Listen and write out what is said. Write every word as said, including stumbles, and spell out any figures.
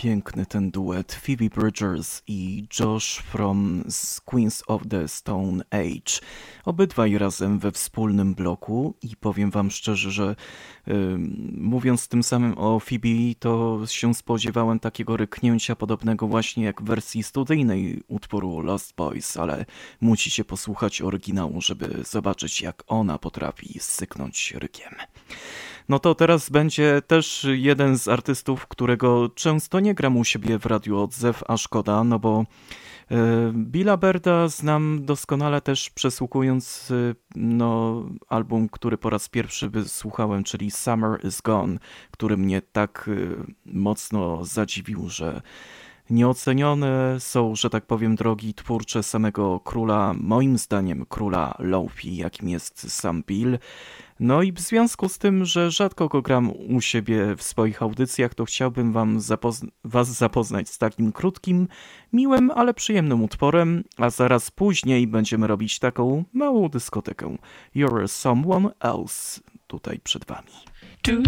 piękny ten duet Phoebe Bridgers i Josh from z Queens of the Stone Age. Obydwaj razem we wspólnym bloku i powiem wam szczerze, że yy, mówiąc tym samym o Phoebe, to się spodziewałem takiego ryknięcia podobnego właśnie jak w wersji studyjnej utworu Lost Boys, ale musicie posłuchać oryginału, żeby zobaczyć jak ona potrafi syknąć rykiem. No to teraz będzie też jeden z artystów, którego często nie gram u siebie w Radiu Odzew, a szkoda, no bo y, Billa Bairda znam doskonale też przesłuchując y, no, album, który po raz pierwszy wysłuchałem, czyli Summer is Gone, który mnie tak y, mocno zadziwił, że nieocenione są, że tak powiem, drogi twórcze samego króla, moim zdaniem króla lo-fi, jakim jest sam Bill. No i w związku z tym, że rzadko go gram u siebie w swoich audycjach, to chciałbym wam zapozna- was zapoznać z takim krótkim, miłym, ale przyjemnym utworem, a zaraz później będziemy robić taką małą dyskotekę. You're someone else tutaj przed wami.